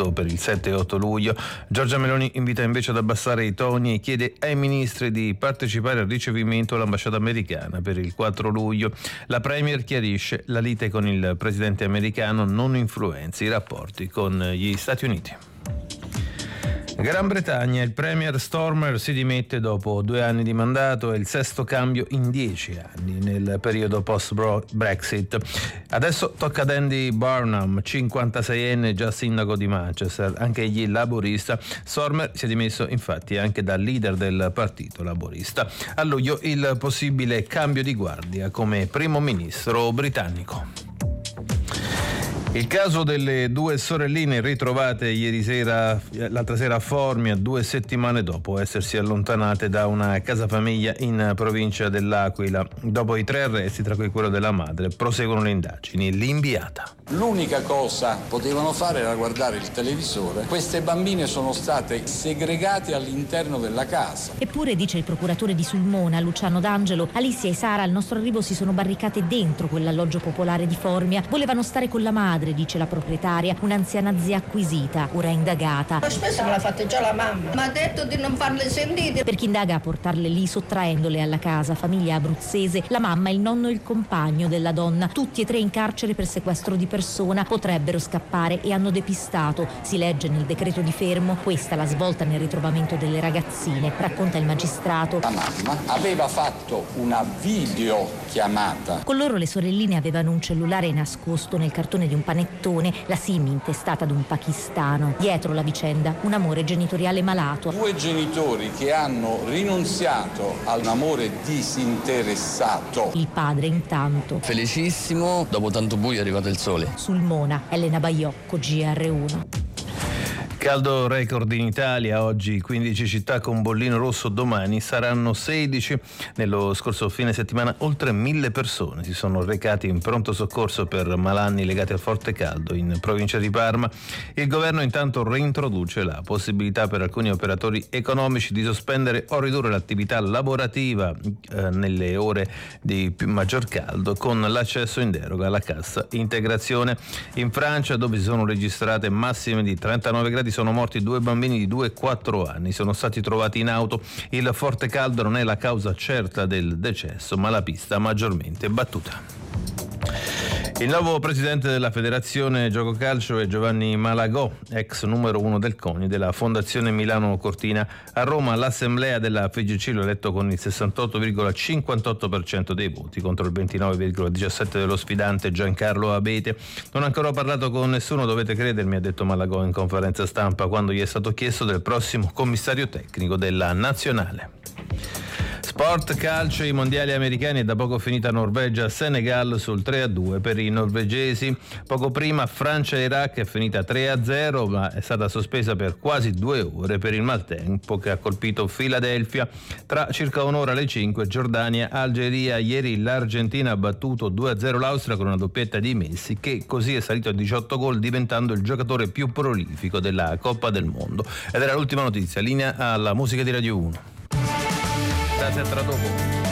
previsto per il 7 e 8 luglio. Giorgia Meloni invita invece ad abbassare i toni e chiede ai ministri di partecipare al ricevimento all'ambasciata americana per il 4 luglio. La premier chiarisce: la lite con il presidente americano non influenza i rapporti con gli Stati Uniti. Gran Bretagna, il premier Starmer si dimette dopo 2 anni di mandato, è il sesto cambio in 10 anni nel periodo post-Brexit. Adesso tocca ad Andy Burnham, 56enne, già sindaco di Manchester, anche egli laburista. Starmer si è dimesso infatti anche da leader del partito laburista. A luglio il possibile cambio di guardia come primo ministro britannico. Il caso delle 2 sorelline ritrovate l'altra sera a Formia, 2 settimane dopo essersi allontanate da una casa famiglia in provincia dell'Aquila. Dopo i 3 arresti, tra cui quello della madre, proseguono le indagini. L'Inviata. L'unica cosa potevano fare era guardare il televisore. Queste bambine sono state segregate all'interno della casa. Eppure, dice il procuratore di Sulmona, Luciano D'Angelo, Alicia e Sara al nostro arrivo si sono barricate dentro quell'alloggio popolare di Formia. Volevano stare con la madre, dice la proprietaria, un'anziana zia acquisita, ora indagata. Spesso me l'ha fatta già la mamma, mi ha detto di non farle sentire. Per chi indaga a portarle lì sottraendole alla casa, famiglia abruzzese, la mamma, il nonno e il compagno della donna, tutti e 3 in carcere per sequestro di persona, potrebbero scappare e hanno depistato. Si legge nel decreto di fermo, questa la svolta nel ritrovamento delle ragazzine, racconta il magistrato. La mamma aveva fatto una videochiamata. Con loro le sorelline avevano un cellulare nascosto nel cartone di un panettone, la SIM intestata ad un pakistano. Dietro la vicenda, un amore genitoriale malato. 2 genitori che hanno rinunziato a un amore disinteressato. Il padre intanto. Felicissimo, dopo tanto buio è arrivato il sole. Sulmona, Elena Baiocco, GR1. Caldo record in Italia, oggi 15 città con bollino rosso, domani saranno 16. Nello scorso fine settimana oltre 1000 persone si sono recati in pronto soccorso per malanni legati al forte caldo in provincia di Parma. Il governo intanto reintroduce la possibilità per alcuni operatori economici di sospendere o ridurre l'attività lavorativa nelle ore di maggior caldo con l'accesso in deroga alla cassa integrazione. In Francia, dove si sono registrate massime di 39 gradi, sono morti 2 bambini di 2 e 4 anni, sono stati trovati in auto. Il forte caldo non è la causa certa del decesso, ma la pista maggiormente battuta. Il nuovo presidente della Federazione Gioco Calcio è Giovanni Malagò, ex numero 1 del CONI della Fondazione Milano Cortina. A Roma l'assemblea della FIGC lo ha eletto con il 68,58% dei voti contro il 29,17% dello sfidante Giancarlo Abete. Non ho ancora parlato con nessuno, dovete credermi, ha detto Malagò in conferenza stampa quando gli è stato chiesto del prossimo commissario tecnico della Nazionale. Sport, calcio, i mondiali americani, è da poco finita Norvegia-Senegal sul 3-2 per i norvegesi. Poco prima Francia-Iraq è finita 3-0, ma è stata sospesa per quasi 2 ore per il maltempo che ha colpito Filadelfia. Tra circa un'ora alle 5 Giordania-Algeria. Ieri l'Argentina ha battuto 2-0 l'Austria con una doppietta di Messi, che così è salito a 18 gol diventando il giocatore più prolifico della Coppa del Mondo. Ed era l'ultima notizia, linea alla musica di Radio 1. Grazie, a tra dopo.